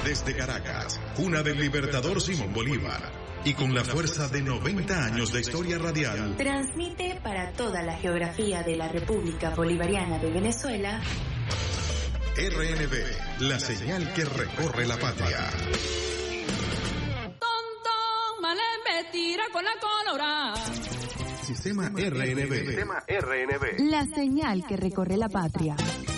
Desde Caracas, cuna del libertador Simón Bolívar, y con la fuerza de 90 años de historia radial, transmite para toda la geografía de la República Bolivariana de Venezuela. RNB, la señal que recorre la patria. Tonto, me tira con la colorada. Sistema RNB. La señal que recorre la patria.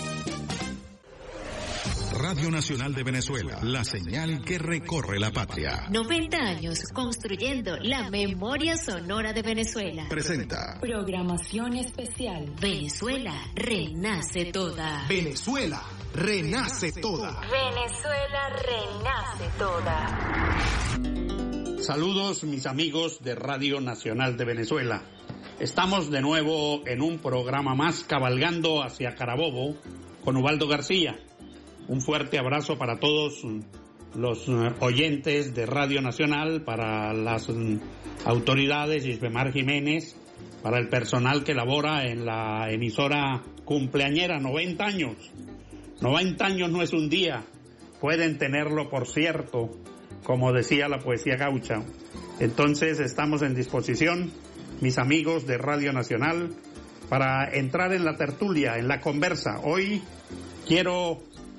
Radio Nacional de Venezuela, la señal que recorre la patria. 90 años construyendo la memoria sonora de Venezuela. Presenta programación especial. Venezuela renace toda. Venezuela renace toda. Venezuela renace toda. Saludos mis amigos de Radio Nacional de Venezuela. Estamos de nuevo en un programa más cabalgando hacia Carabobo con Ubaldo García. Un fuerte abrazo para todos los oyentes de Radio Nacional, para las autoridades, Isbemar Jiménez, para el personal que labora en la emisora cumpleañera, 90 años. 90 años no es un día, pueden tenerlo por cierto, como decía la poesía gaucha. Entonces estamos en disposición, mis amigos de Radio Nacional, para entrar en la tertulia, en la conversa. Hoy quiero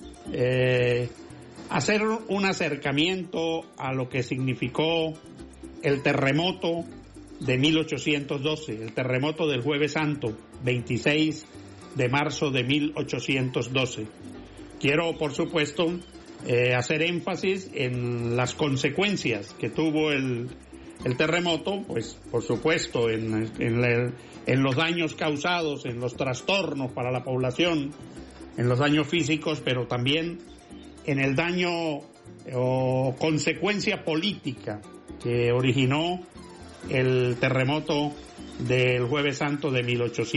hacer un acercamiento a lo que significó el terremoto de 1812, el terremoto del Jueves Santo, 26 de marzo de 1812. Quiero, por supuesto, hacer énfasis en las consecuencias que tuvo el terremoto, pues, por supuesto, en los daños causados, en los trastornos para la población, en los daños físicos, pero también en el daño o consecuencia política que originó el terremoto del Jueves Santo de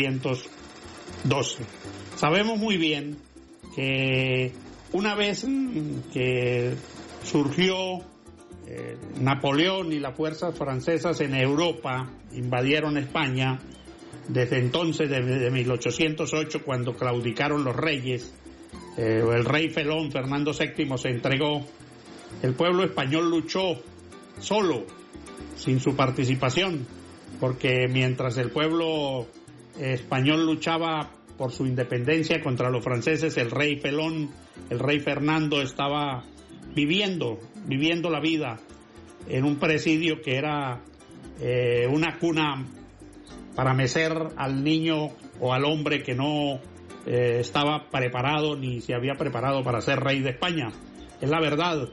1812. Sabemos muy bien que una vez que surgió Napoleón y las fuerzas francesas en Europa, invadieron España. Desde entonces, de 1808, cuando claudicaron los reyes, el rey felón Fernando VII se entregó, el pueblo español luchó solo, sin su participación, porque mientras el pueblo español luchaba por su independencia contra los franceses, el rey felón, el rey Fernando, estaba viviendo la vida en un presidio que era una cuna para mecer al niño o al hombre que no estaba preparado ni se había preparado para ser rey de España. Es la verdad.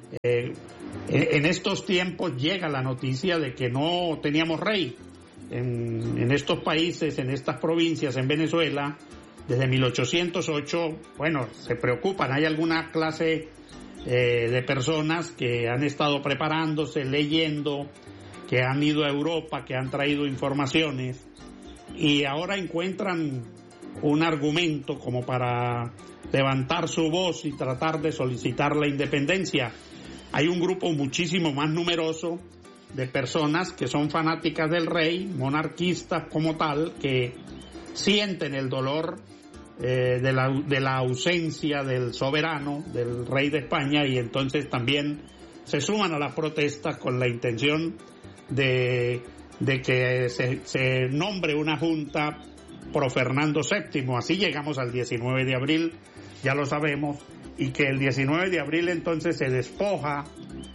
En estos tiempos llega la noticia de que no teníamos rey. En estos países, en estas provincias, en Venezuela, desde 1808, bueno, se preocupan. Hay alguna clase de personas que han estado preparándose, leyendo, que han ido a Europa, que han traído informaciones y ahora encuentran un argumento como para levantar su voz y tratar de solicitar la independencia. Hay un grupo muchísimo más numeroso de personas que son fanáticas del rey, monarquistas como tal, que sienten el dolor de la ausencia del soberano, del rey de España, y entonces también se suman a las protestas con la intención de que se nombre una junta pro Fernando VII. Así llegamos al 19 de abril, ya lo sabemos, y que el 19 de abril entonces se despoja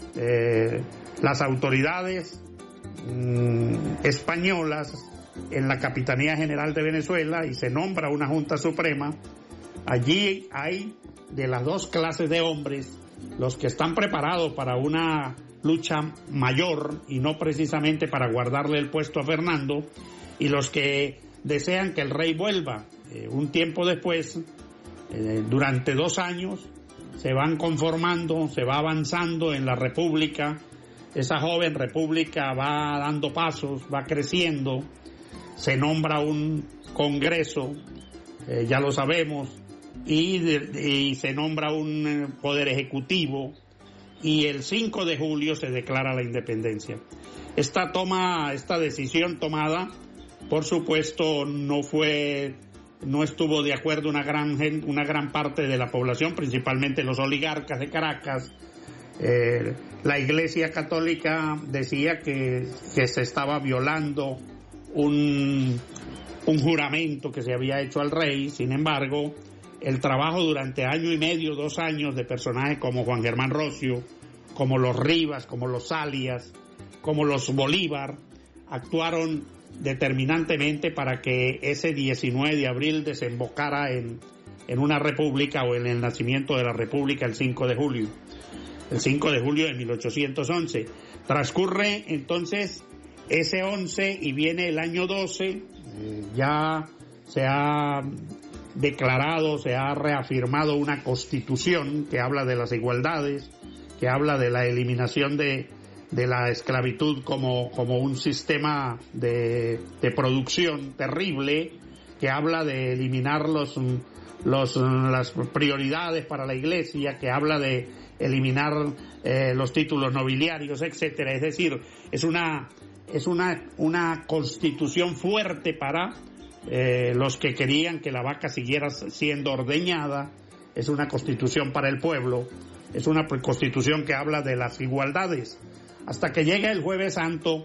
las autoridades españolas en la Capitanía General de Venezuela y se nombra una Junta Suprema. Allí hay de las dos clases de hombres, los que están preparados para una lucha mayor y no precisamente para guardarle el puesto a Fernando, y los que desean que el rey vuelva. Un tiempo después, durante 2 años, se van conformando, se va avanzando en la república. Esa joven república va dando pasos, va creciendo, se nombra un congreso, ya lo sabemos, y se nombra un poder ejecutivo, y el 5 de julio se declara la independencia. Esta decisión tomada, por supuesto, no fue no estuvo de acuerdo una gran parte de la población, principalmente los oligarcas de Caracas. La Iglesia Católica decía que se estaba violando un juramento que se había hecho al rey. Sin embargo, el trabajo durante año y medio, 2 años, de personajes como Juan Germán Rocio, como los Rivas, como los Salias, como los Bolívar, actuaron determinantemente para que ese 19 de abril desembocara en una república, o en el nacimiento de la república el 5 de julio. El 5 de julio de 1811. Transcurre entonces ese 11 y viene el año 12, ya se ha declarado, se ha reafirmado una constitución que habla de las igualdades, que habla de la eliminación de la esclavitud como un sistema de producción terrible, que habla de eliminar las prioridades para la Iglesia, que habla de eliminar los títulos nobiliarios, etcétera. Es decir, es una constitución fuerte para los que querían que la vaca siguiera siendo ordeñada. Es una constitución para el pueblo, es una constitución que habla de las igualdades, hasta que llega el Jueves Santo,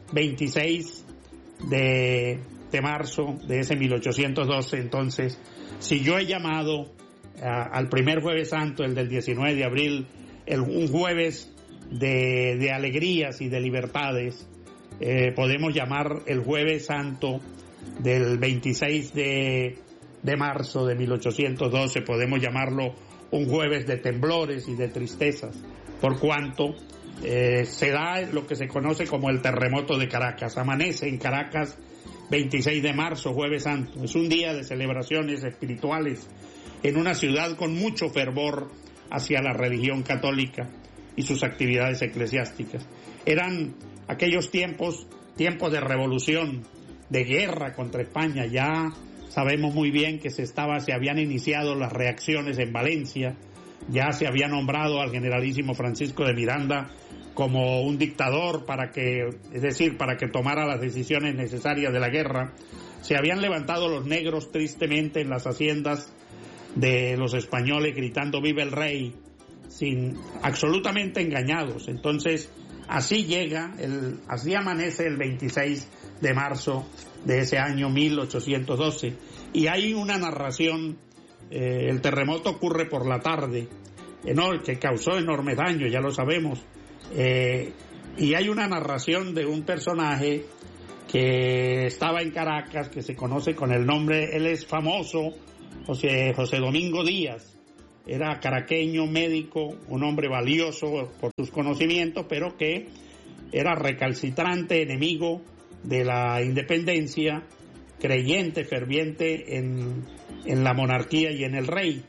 26 de marzo de ese 1812. Entonces, si yo he llamado al primer Jueves Santo, el del 19 de abril, un jueves de alegrías y de libertades, podemos llamar el Jueves Santo del 26 de marzo de 1812, podemos llamarlo un jueves de temblores y de tristezas, por cuanto se da lo que se conoce como el terremoto de Caracas. Amanece en Caracas 26 de marzo, Jueves Santo. Es un día de celebraciones espirituales en una ciudad con mucho fervor hacia la religión católica y sus actividades eclesiásticas. Eran aquellos tiempos de revolución, de guerra contra España. Ya sabemos muy bien que se habían iniciado las reacciones en Valencia, ya se había nombrado al generalísimo Francisco de Miranda como un dictador para que tomara las decisiones necesarias de la guerra. Se habían levantado los negros tristemente en las haciendas de los españoles gritando "Viva el rey", absolutamente engañados. Entonces, así amanece el 26 de marzo de ese año 1812. Y hay una narración, el terremoto ocurre por la tarde, que causó enorme daño, ya lo sabemos. Y hay una narración de un personaje que estaba en Caracas, que se conoce con el nombre, él es famoso, José Domingo Díaz. Era caraqueño, médico, un hombre valioso por sus conocimientos, pero que era recalcitrante, enemigo de la independencia, creyente, ferviente en la monarquía y en el rey.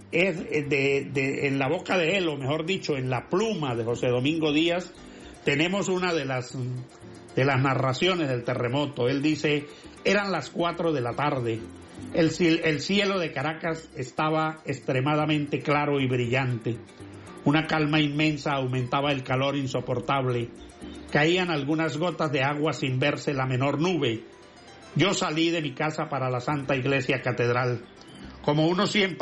En la boca de él, o mejor dicho, en la pluma de José Domingo Díaz, tenemos una de las narraciones del terremoto. Él dice: eran las 4 de la tarde. El cielo de Caracas estaba extremadamente claro y brillante. Una calma inmensa aumentaba el calor insoportable. Caían algunas gotas de agua sin verse la menor nube. Yo salí de mi casa para la Santa Iglesia Catedral. Como unos 100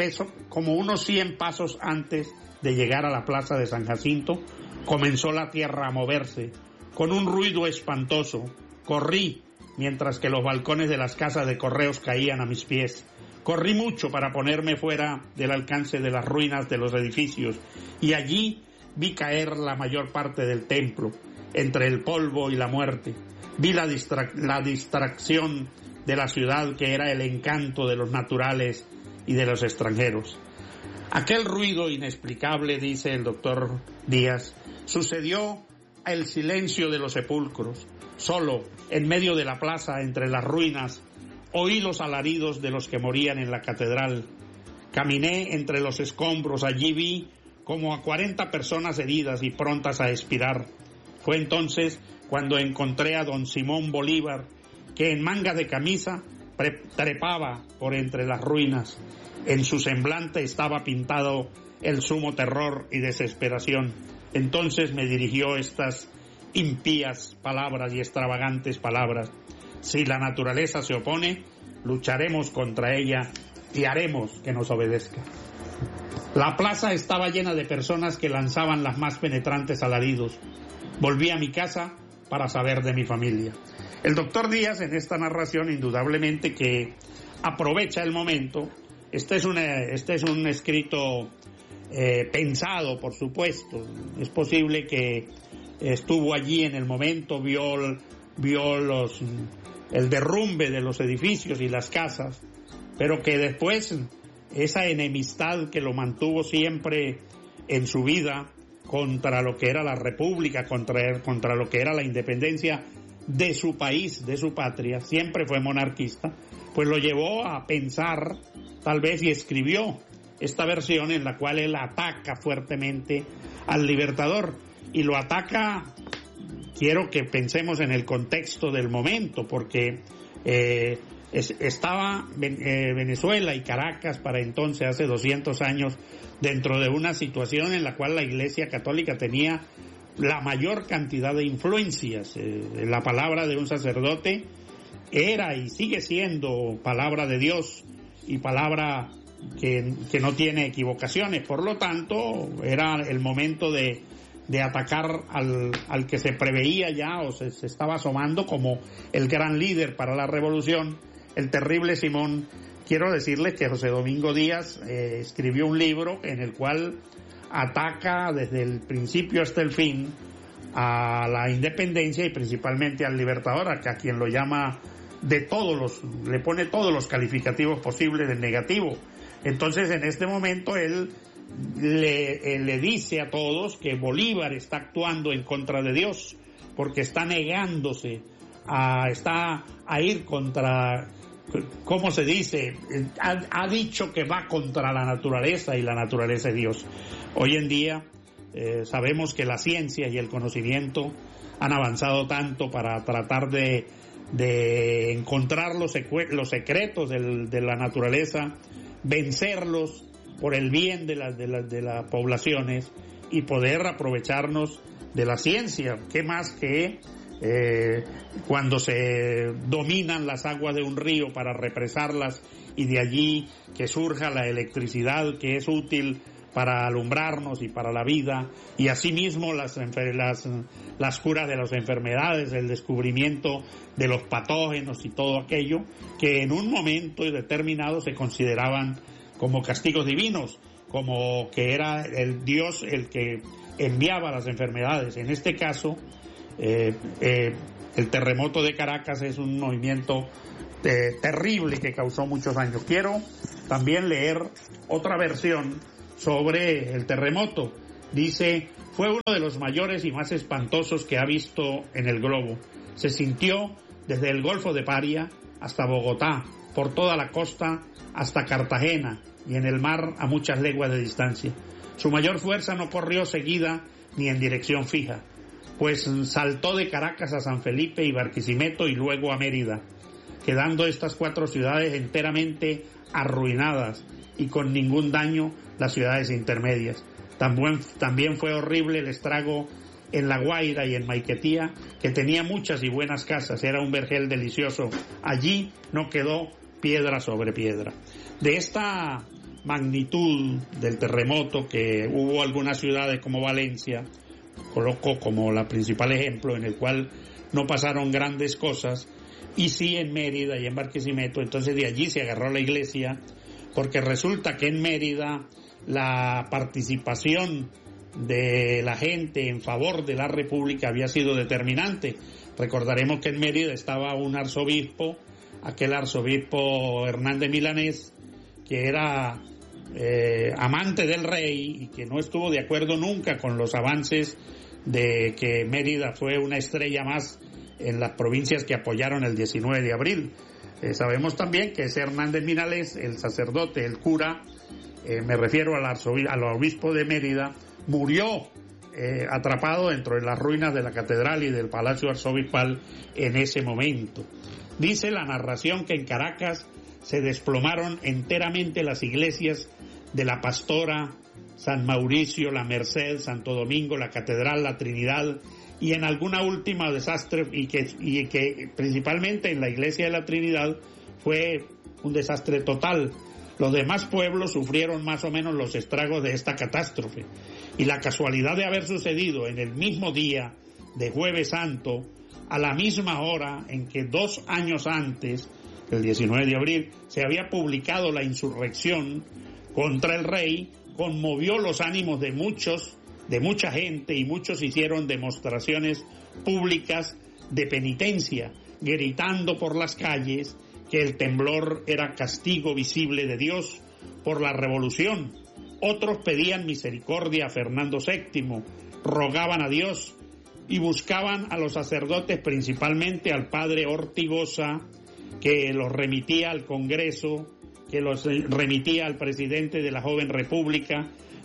pasos antes de llegar a la plaza de San Jacinto, comenzó la tierra a moverse con un ruido espantoso. Corrí mientras que los balcones de las casas de correos caían a mis pies. Corrí mucho para ponerme fuera del alcance de las ruinas de los edificios, y allí vi caer la mayor parte del templo, entre el polvo y la muerte. Vi la distracción de la ciudad, que era el encanto de los naturales y de los extranjeros. Aquel ruido inexplicable, dice el doctor Díaz, sucedió al silencio de los sepulcros. Solo, en medio de la plaza, entre las ruinas, oí los alaridos de los que morían en la catedral. Caminé entre los escombros, allí vi como a 40 personas heridas y prontas a expirar. Fue entonces cuando encontré a don Simón Bolívar, que en manga de camisa trepaba por entre las ruinas. En su semblante estaba pintado el sumo terror y desesperación. Entonces me dirigió estas impías palabras y extravagantes palabras: si la naturaleza se opone, lucharemos contra ella y haremos que nos obedezca. La plaza estaba llena de personas que lanzaban las más penetrantes alaridos. Volví a mi casa para saber de mi familia. El doctor Díaz en esta narración indudablemente que aprovecha el momento. Este es un escrito pensado, por supuesto. Es posible que estuvo allí en el momento, vio el derrumbe de los edificios y las casas, pero que después esa enemistad que lo mantuvo siempre en su vida contra lo que era la república, contra lo que era la independencia de su país, de su patria, siempre fue monarquista, pues lo llevó a pensar, tal vez, y escribió esta versión en la cual él ataca fuertemente al Libertador, y lo ataca, quiero que pensemos en el contexto del momento, porque estaba Venezuela y Caracas para entonces, hace 200 años, dentro de una situación en la cual la Iglesia Católica tenía la mayor cantidad de influencias. La palabra de un sacerdote era y sigue siendo palabra de Dios y palabra que no tiene equivocaciones. Por lo tanto, era el momento de atacar al que se preveía ya o se estaba asomando como el gran líder para la revolución, el terrible Simón. Quiero decirles que José Domingo Díaz escribió un libro en el cual ataca desde el principio hasta el fin a la independencia y principalmente al Libertador, a quien lo llama le pone todos los calificativos posibles del negativo. Entonces, en este momento él le dice a todos que Bolívar está actuando en contra de Dios, porque está negándose a ir contra, ¿cómo se dice? Ha dicho que va contra la naturaleza, y la naturaleza es Dios. Hoy en día sabemos que la ciencia y el conocimiento han avanzado tanto para tratar de encontrar los secretos de la naturaleza, vencerlos por el bien de las poblaciones y poder aprovecharnos de la ciencia. ¿Qué más que cuando se dominan las aguas de un río para represarlas y de allí que surja la electricidad que es útil para alumbrarnos y para la vida, y asimismo las curas de las enfermedades, el descubrimiento de los patógenos y todo aquello que en un momento determinado se consideraban como castigos divinos, como que era el Dios el que enviaba las enfermedades. En este caso, el terremoto de Caracas es un movimiento terrible que causó muchos daños. Quiero también leer otra versión sobre el terremoto. Dice: fue uno de los mayores y más espantosos que ha visto en el globo. Se sintió desde el Golfo de Paria hasta Bogotá, por toda la costa hasta Cartagena, y en el mar a muchas leguas de distancia. Su mayor fuerza no corrió seguida ni en dirección fija, pues saltó de Caracas a San Felipe y Barquisimeto y luego a Mérida, quedando estas 4 ciudades enteramente arruinadas y con ningún daño las ciudades intermedias. También fue horrible el estrago en La Guaira y en Maiquetía, que tenía muchas y buenas casas, era un vergel delicioso. Allí no quedó piedra sobre piedra. De esta magnitud del terremoto, que hubo algunas ciudades como Valencia, coloco como la principal ejemplo, en el cual no pasaron grandes cosas, y sí en Mérida y en Barquisimeto. Entonces de allí se agarró la iglesia, porque resulta que en Mérida la participación de la gente en favor de la República había sido determinante. Recordaremos que en Mérida estaba un arzobispo, aquel arzobispo Hernández Milanés, que era amante del rey y que no estuvo de acuerdo nunca con los avances de que Mérida fue una estrella más en las provincias que apoyaron el 19 de abril. Sabemos también que ese Hernández Milanés, el sacerdote, el cura, me refiero al obispo de Mérida, murió atrapado dentro de las ruinas de la catedral y del palacio arzobispal en ese momento. Dice la narración que en Caracas se desplomaron enteramente las iglesias de la Pastora, San Mauricio, la Merced, Santo Domingo, la Catedral, la Trinidad, y en alguna última desastre, y que principalmente en la iglesia de la Trinidad fue un desastre total. Los demás pueblos sufrieron más o menos los estragos de esta catástrofe. Y la casualidad de haber sucedido en el mismo día de Jueves Santo, a la misma hora en que 2 años antes, el 19 de abril, se había publicado la insurrección contra el rey, conmovió los ánimos de mucha gente, y muchos hicieron demostraciones públicas de penitencia, gritando por las calles que el temblor era castigo visible de Dios por la revolución. Otros pedían misericordia a Fernando VII, rogaban a Dios y buscaban a los sacerdotes, principalmente al padre Ortigosa, que los remitía al Congreso, que los remitía al presidente de la joven república,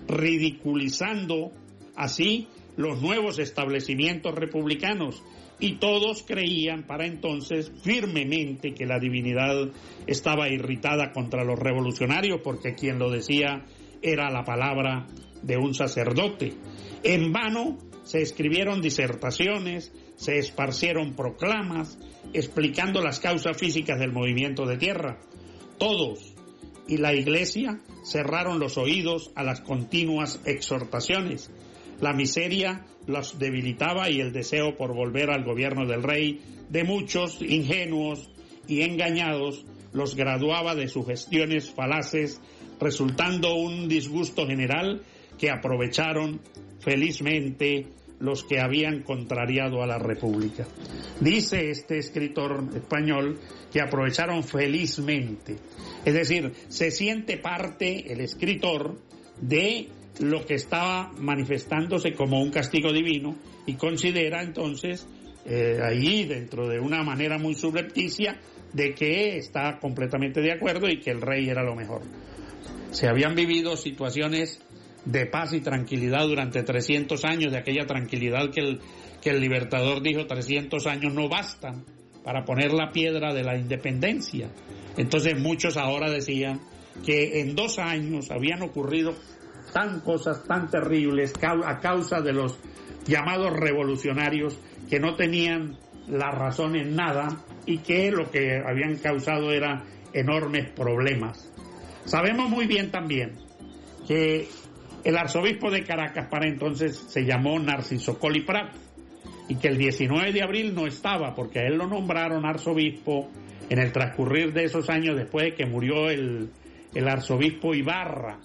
ridiculizando así los nuevos establecimientos republicanos. Y todos creían para entonces firmemente que la divinidad estaba irritada contra los revolucionarios, porque quien lo decía era la palabra de un sacerdote. En vano se escribieron disertaciones, se esparcieron proclamas explicando las causas físicas del movimiento de tierra. Todos y la Iglesia cerraron los oídos a las continuas exhortaciones. La miseria los debilitaba y el deseo por volver al gobierno del rey de muchos ingenuos y engañados los graduaba de sugestiones falaces, resultando un disgusto general que aprovecharon felizmente los que habían contrariado a la República. Dice este escritor español que aprovecharon felizmente, es decir, se siente parte el escritor de lo que estaba manifestándose como un castigo divino, y considera entonces ahí, dentro de una manera muy subrepticia, de que está completamente de acuerdo y que el rey era lo mejor. Se habían vivido situaciones de paz y tranquilidad durante 300 años, de aquella tranquilidad que el Libertador dijo: 300 años no bastan para poner la piedra de la independencia. Entonces muchos ahora decían que en 2 años habían ocurrido cosas tan terribles a causa de los llamados revolucionarios, que no tenían la razón en nada y que lo que habían causado era enormes problemas. Sabemos muy bien también que el arzobispo de Caracas para entonces se llamó Narciso Coll i Prat, y que el 19 de abril no estaba, porque a él lo nombraron arzobispo en el transcurrir de esos años, después de que murió el arzobispo Ibarra,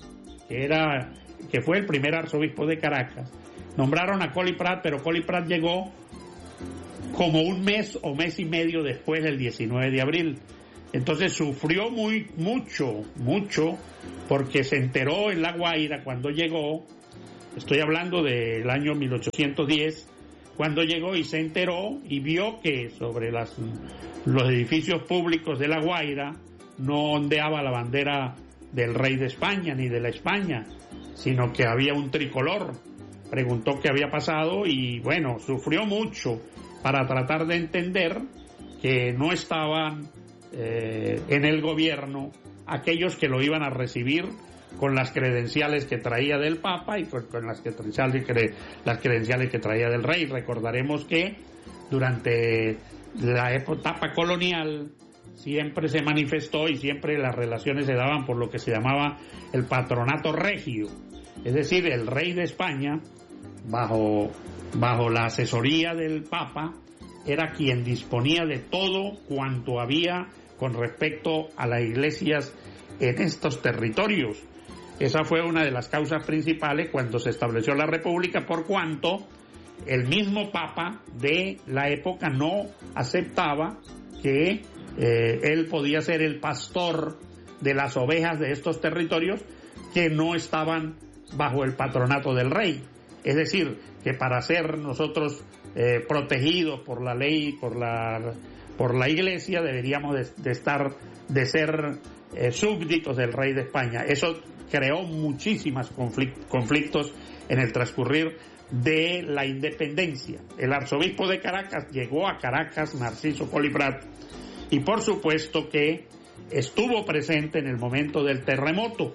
que fue el primer arzobispo de Caracas. Nombraron a Coll i Prat, pero Coll i Prat llegó como un mes o mes y medio después del 19 de abril. Entonces sufrió mucho, porque se enteró en La Guaira cuando llegó, estoy hablando del año 1810, cuando llegó y se enteró y vio que sobre los edificios públicos de La Guaira no ondeaba la bandera del rey de España ni de la España, sino que había un tricolor. Preguntó qué había pasado y bueno, sufrió mucho para tratar de entender que no estaban en el gobierno aquellos que lo iban a recibir con las credenciales que traía del Papa y con las credenciales que traía del rey. Recordaremos que durante la etapa colonial siempre se manifestó y siempre las relaciones se daban por lo que se llamaba el patronato regio, es decir, el rey de España, bajo la asesoría del Papa, era quien disponía de todo cuanto había con respecto a las iglesias en estos territorios. Esa fue una de las causas principales cuando se estableció la República, por cuanto el mismo Papa de la época no aceptaba que él podía ser el pastor de las ovejas de estos territorios que no estaban bajo el patronato del rey. Es decir, que para ser nosotros protegidos por la ley, por la iglesia, deberíamos de ser súbditos del rey de España. Eso creó muchísimos conflictos en el transcurrir de la independencia. El arzobispo de Caracas llegó a Caracas, Narciso Coll i Prat, y por supuesto que estuvo presente en el momento del terremoto.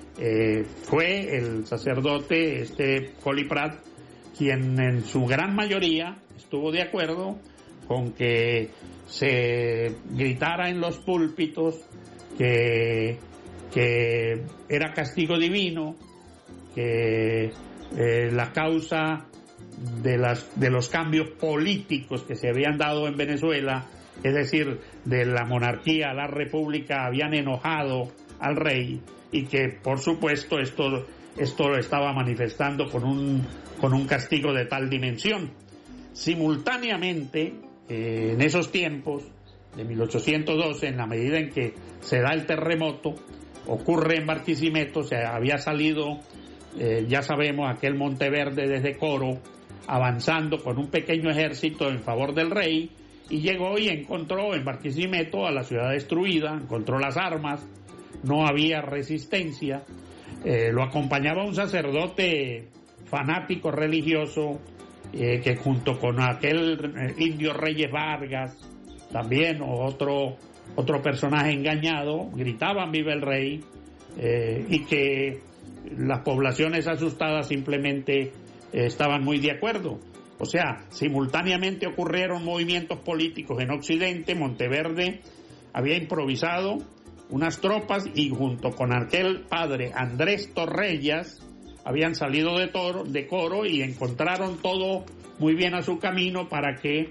Fue el sacerdote Coll i Prat quien en su gran mayoría estuvo de acuerdo con que se gritara en los púlpitos que era castigo divino, que la causa de los cambios políticos que se habían dado en Venezuela, es decir, de la monarquía a la república, habían enojado al rey, y que por supuesto esto lo estaba manifestando con un castigo de tal dimensión. Simultáneamente, en esos tiempos de 1812, en la medida en que se da el terremoto, ocurre en Barquisimeto, se había salido, ya sabemos, aquel Monteverde desde Coro, avanzando con un pequeño ejército en favor del rey, y llegó y encontró en Barquisimeto a la ciudad destruida, encontró las armas, no había resistencia, lo acompañaba un sacerdote fanático religioso, que junto con aquel indio Reyes Vargas, también otro personaje engañado, gritaban viva el rey, y que las poblaciones asustadas simplemente estaban muy de acuerdo. O sea, simultáneamente ocurrieron movimientos políticos en Occidente. Monteverde había improvisado unas tropas y junto con aquel padre Andrés Torrellas habían salido de Coro y encontraron todo muy bien a su camino para que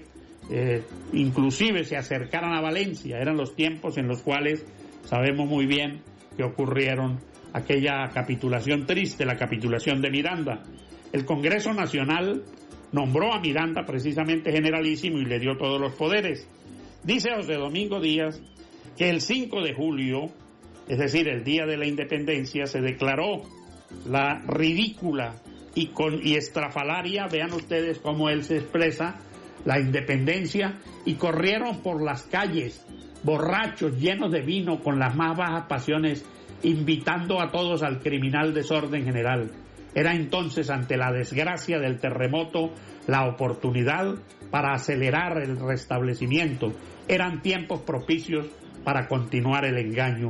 inclusive se acercaran a Valencia. Eran los tiempos en los cuales sabemos muy bien que ocurrieron aquella capitulación triste, la capitulación de Miranda. El Congreso Nacional nombró a Miranda precisamente generalísimo y le dio todos los poderes. Dice José Domingo Díaz que el 5 de julio, es decir, el día de la independencia, se declaró la ridícula y estrafalaria, vean ustedes cómo él se expresa, la independencia, y corrieron por las calles borrachos, llenos de vino, con las más bajas pasiones, invitando a todos al criminal desorden general. Era entonces, ante la desgracia del terremoto, la oportunidad para acelerar el restablecimiento. Eran tiempos propicios para continuar el engaño.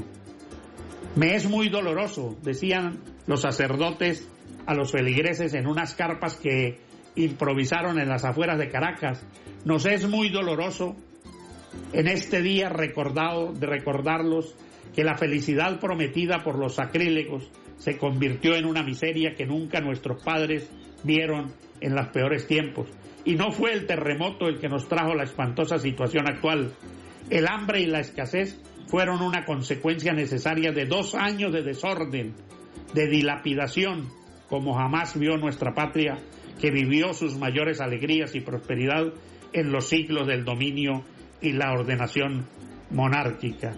Me es muy doloroso, decían los sacerdotes a los feligreses en unas carpas que improvisaron en las afueras de Caracas. Nos es muy doloroso en este día recordarlos que la felicidad prometida por los sacrílegos se convirtió en una miseria que nunca nuestros padres vieron en los peores tiempos. Y no fue el terremoto el que nos trajo la espantosa situación actual. El hambre y la escasez fueron una consecuencia necesaria de 2 años de desorden, de dilapidación, como jamás vio nuestra patria, que vivió sus mayores alegrías y prosperidad en los siglos del dominio y la ordenación monárquica.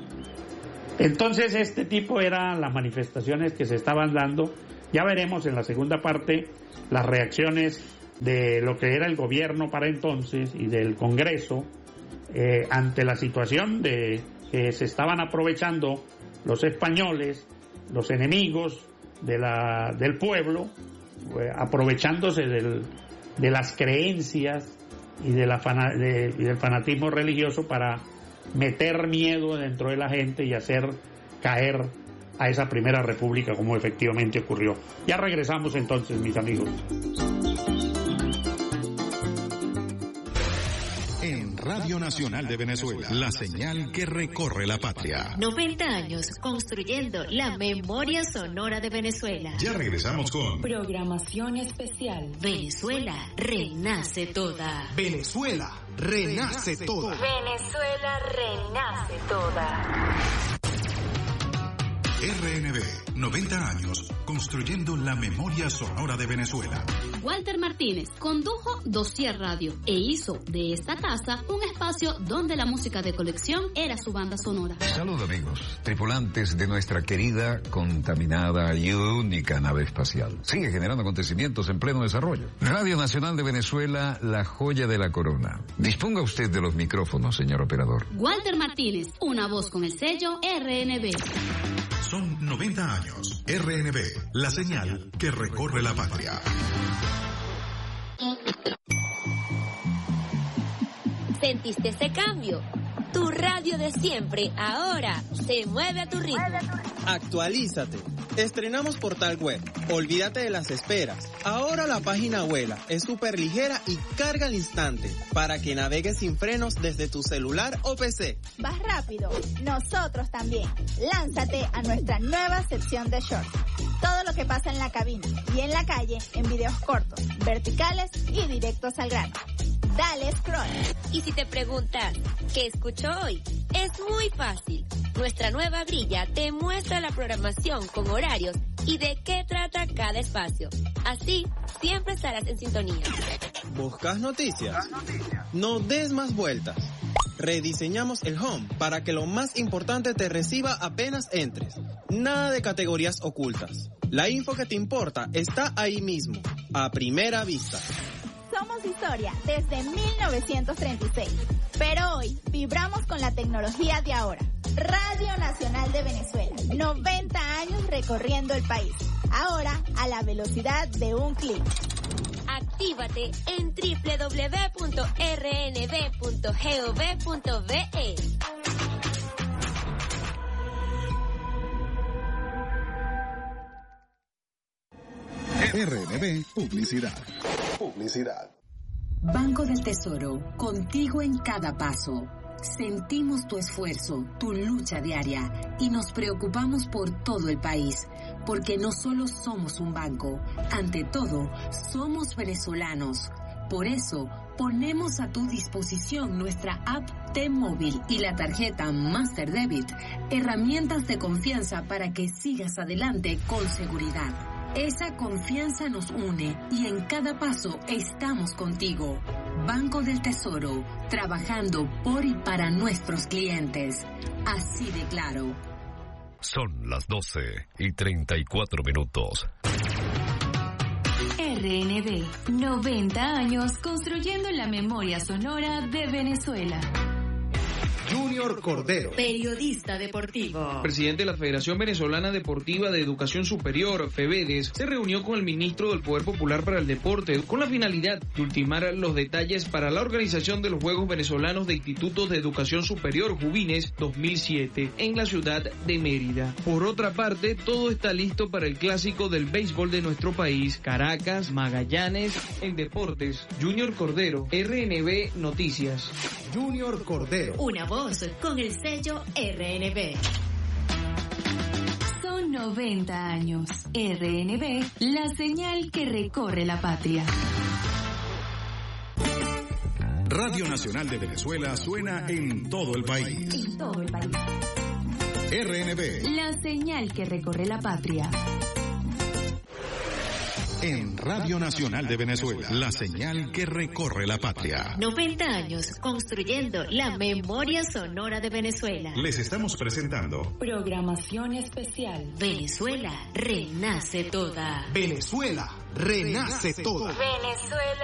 Entonces, este tipo eran las manifestaciones que se estaban dando. Ya veremos en la segunda parte las reacciones de lo que era el gobierno para entonces y del Congreso ante la situación de que se estaban aprovechando los españoles, los enemigos del pueblo, aprovechándose de las creencias y del fanatismo religioso para meter miedo dentro de la gente y hacer caer a esa primera república, como efectivamente ocurrió. Ya regresamos entonces, mis amigos. En Radio Nacional de Venezuela, la señal que recorre la patria. 90 años construyendo la memoria sonora de Venezuela. Ya regresamos con Programación especial. Venezuela renace toda. Venezuela renace toda. Venezuela renace toda. RNB, 90 años construyendo la memoria sonora de Venezuela. Walter Martínez condujo Dossier Radio e hizo de esta casa un espacio donde la música de colección era su banda sonora. Saludos amigos, tripulantes de nuestra querida, contaminada y única nave espacial. Sigue generando acontecimientos en pleno desarrollo. Radio Nacional de Venezuela, la joya de la corona. Disponga usted de los micrófonos, señor operador. Walter Martínez, una voz con el sello RNB. Son 90 años. RNB, la señal que recorre la patria. ¿Sentiste ese cambio? Tu radio de siempre ahora se mueve a tu ritmo. Actualízate. Estrenamos portal web. Olvídate de las esperas. Ahora la página vuela, es súper ligera y carga al instante para que navegues sin frenos desde tu celular o PC. ¿Vas rápido? Nosotros también. Lánzate a nuestra nueva sección de shorts. Todo lo que pasa en la cabina y en la calle en videos cortos, verticales y directos al grano. Dale scroll. Y si te preguntas, ¿qué escucho hoy? Es muy fácil. Nuestra nueva grilla te muestra la programación con horarios y de qué trata cada espacio. Así, siempre estarás en sintonía. ¿Buscas noticias? No des más vueltas. Rediseñamos el home para que lo más importante te reciba apenas entres. Nada de categorías ocultas. La info que te importa está ahí mismo, a primera vista. Somos historia desde 1936, pero hoy vibramos con la tecnología de ahora. Radio Nacional de Venezuela, 90 años recorriendo el país, ahora a la velocidad de un clic. Actívate en www.rnb.gov.be. RNB Publicidad. Banco del Tesoro, contigo en cada paso. Sentimos tu esfuerzo, tu lucha diaria y nos preocupamos por todo el país, porque no solo somos un banco, ante todo, somos venezolanos. Por eso, ponemos a tu disposición nuestra app T-Móvil y la tarjeta Master Debit, herramientas de confianza para que sigas adelante con seguridad. Esa confianza nos une y en cada paso estamos contigo. Banco del Tesoro, trabajando por y para nuestros clientes. Así de claro. Son las 12:34. RNB, 90 años construyendo la memoria sonora de Venezuela. Junior Cordero, periodista deportivo. Presidente de la Federación Venezolana Deportiva de Educación Superior, FEVEDES, se reunió con el ministro del Poder Popular para el Deporte con la finalidad de ultimar los detalles para la organización de los Juegos Venezolanos de Institutos de Educación Superior Juvines 2007 en la ciudad de Mérida. Por otra parte, todo está listo para el clásico del béisbol de nuestro país, Caracas, Magallanes. En deportes, Junior Cordero, RNB Noticias. Junior Cordero, una voz con el sello RNB. Son 90 años. RNB, la señal que recorre la patria. Radio Nacional de Venezuela suena en todo el país. En todo el país. RNB, la señal que recorre la patria. En Radio Nacional de Venezuela, la señal que recorre la patria. 90 años construyendo la memoria sonora de Venezuela. Les estamos presentando programación especial. Venezuela renace toda. Venezuela renace toda. Venezuela